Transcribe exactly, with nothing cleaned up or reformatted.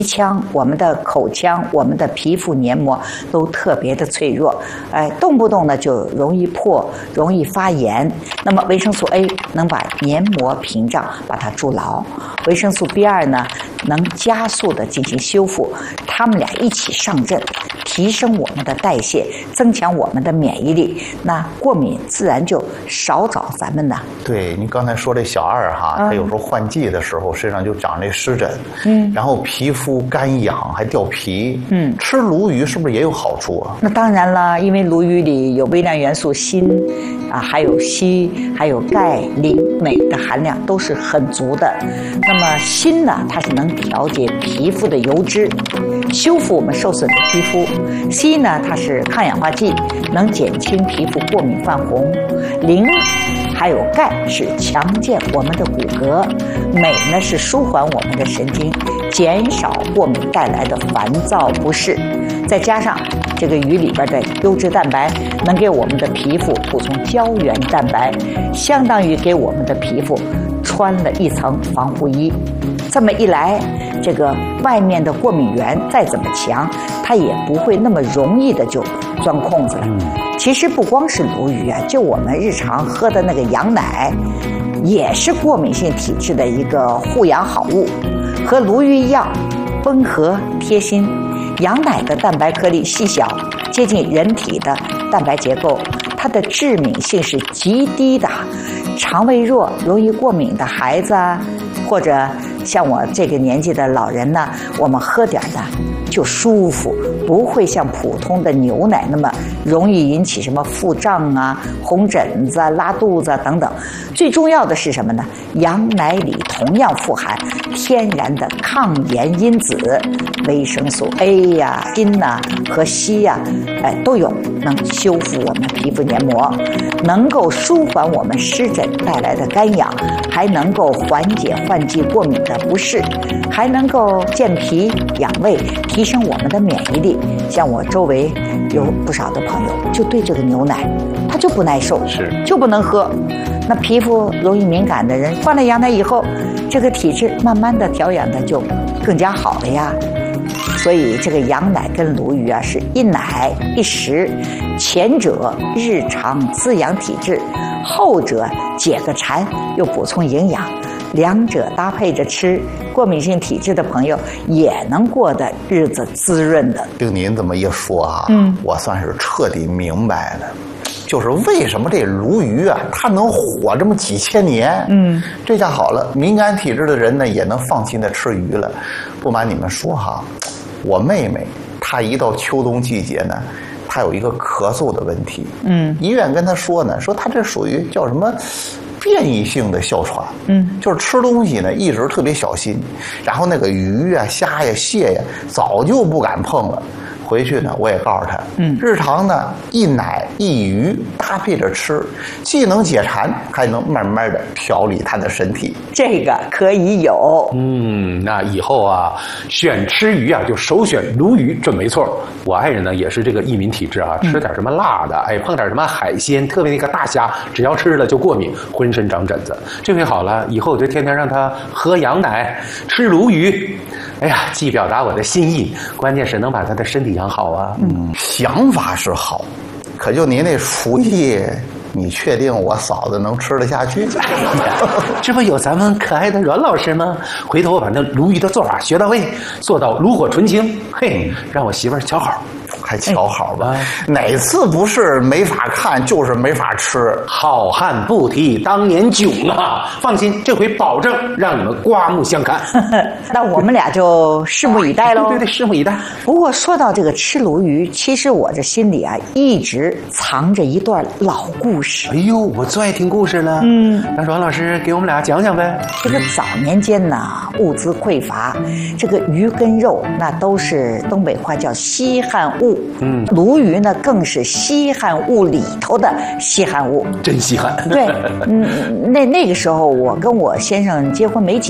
腔、我们的口腔、我们的皮肤黏膜都特别的脆弱，哎，动不动呢就容易破，容易发炎。那么维生素 A 能把黏膜屏障把它筑牢，维生素 B 二 呢能加速的进行修复，它们俩一起上阵，提升我们的代谢，增强我们的免疫力，那过敏自然就少找咱们呢。 对，你刚才说这小二哈，他有时候换季的时候身上就长这湿疹，嗯，然后皮肤干痒还掉皮，嗯，吃鲈鱼是不是也有好处啊？ 那当然了，因为鲈鱼里有微量元素锌，啊，还有硒，还有钙、磷、镁的含量都是很足的。那么锌呢，它是能调节皮肤的油脂，修复我们受损的皮肤；硒呢，它是抗氧化剂，能减轻皮肤过敏泛红；磷还有钙是强健我们的骨骼；镁呢是舒缓我们的神经，减少过敏带来的烦躁不适。再加上这个鱼里边的优质蛋白，能给我们的皮肤补充胶原蛋白，相当于给我们的皮肤穿了一层防护衣。这么一来，这个外面的过敏源再怎么强，它也不会那么容易的就钻空子了。其实不光是鲈鱼啊，就我们日常喝的那个羊奶，也是过敏性体质的一个护养好物，和鲈鱼一样温和贴心。羊奶的蛋白颗粒细小，接近人体的蛋白结构，它的致敏性是极低的。肠胃弱、容易过敏的孩子啊，或者像我这个年纪的老人呢，我们喝点的就舒服，不会像普通的牛奶那么容易引起什么腹胀啊、红疹子啊、拉肚子啊等等。最重要的是什么呢？羊奶里同样富含天然的抗炎因子，维生素 A 呀、锌呐和硒呀，哎都有，能修复我们皮肤黏膜，能够舒缓我们湿疹带来的干痒，还能够缓解换季过敏的不适，还能够健脾养胃，提升我们的免疫力。像我周围有不少的朋友就对这个牛奶他就不耐受， 是就不能喝。那皮肤容易敏感的人换了羊奶以后，这个体质慢慢的调养的就更加好了呀。所以这个羊奶跟鲈鱼啊是一奶一食，前者日常滋养体质，后者解个馋又补充营养，两者搭配着吃，过敏性体质的朋友也能过得日子滋润的。 听您这么一说啊，嗯，我算是彻底明白了。就是为什么这鲈鱼啊，它能火这么几千年？嗯，这下好了，敏感体质的人呢，也能放心的吃鱼了。不瞒你们说哈，我妹妹她一到秋冬季节呢，她有一个咳嗽的问题。嗯，医院跟她说呢，说她这属于叫什么变异性的哮喘。嗯，就是吃东西呢一直特别小心，然后那个鱼啊、虾呀、蟹呀，早就不敢碰了。回去呢，我也告诉他，嗯，日常呢一奶一鱼搭配着吃，既能解馋，还能慢慢的调理他的身体。 这个可以有， 嗯，那以后啊，选吃鱼啊，就首选鲈鱼，这没错。我爱人呢也是这个易敏体质啊，吃点什么辣的，哎，碰点什么海鲜，特别那个大虾，只要吃了就过敏，浑身长疹子。这回好了，以后我就天天让他喝羊奶，吃鲈鱼。哎呀，既表达我的心意，关键是能把他的身体养好啊。 嗯，想法是好，可就您那厨艺，你确定我嫂子能吃得下去？ 这不有咱们可爱的阮老师吗？回头我把那鲈鱼的做法学到位，做到炉火纯青，嘿，让我媳妇儿瞧好。 还瞧好吧、哎、哪次不是没法看就是没法吃？ 好汉不提当年囧啊！放心，这回保证让你们刮目相看。 那我们俩就拭目以待喽。 对对对，拭目以待。 不过说到这个吃鲈鱼，其实我这心里啊一直藏着一段老故事。 哎呦，我最爱听故事了。嗯，那阮老师给我们俩讲讲呗。 这个早年间呢，物资匮乏，这个鱼跟肉那都是东北话叫稀罕物。嗯，鲈鱼呢更是稀罕物里头的稀罕物， 真稀罕。 对，嗯，那那个时候我跟我先生结婚没几